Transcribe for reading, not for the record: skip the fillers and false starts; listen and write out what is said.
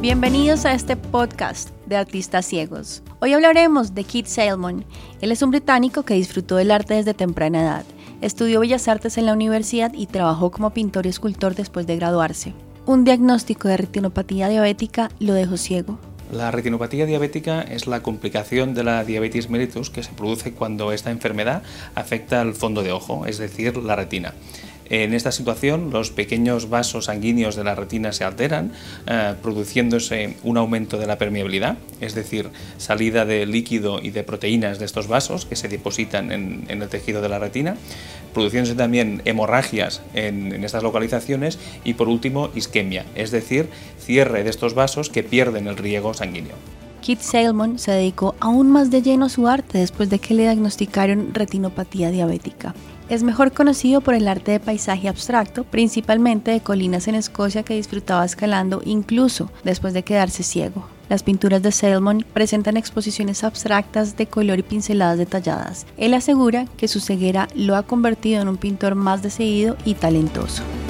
Bienvenidos a este podcast de artistas ciegos. Hoy hablaremos de Keith Salmon. Él es un británico que disfrutó del arte desde temprana edad. Estudió Bellas Artes en la universidad y trabajó como pintor y escultor después de graduarse. Un diagnóstico de retinopatía diabética lo dejó ciego. La retinopatía diabética es la complicación de la diabetes mellitus que se produce cuando esta enfermedad afecta al fondo de ojo, es decir, la retina. En esta situación, los pequeños vasos sanguíneos de la retina se alteran, produciéndose un aumento de la permeabilidad, es decir, salida de líquido y de proteínas de estos vasos que se depositan en el tejido de la retina, produciéndose también hemorragias en estas localizaciones y, por último, isquemia, es decir, cierre de estos vasos que pierden el riego sanguíneo. Keith Salmon se dedicó aún más de lleno a su arte después de que le diagnosticaron retinopatía diabética. Es mejor conocido por el arte de paisaje abstracto, principalmente de colinas en Escocia que disfrutaba escalando incluso después de quedarse ciego. Las pinturas de Salmon presentan exposiciones abstractas de color y pinceladas detalladas. Él asegura que su ceguera lo ha convertido en un pintor más decidido y talentoso.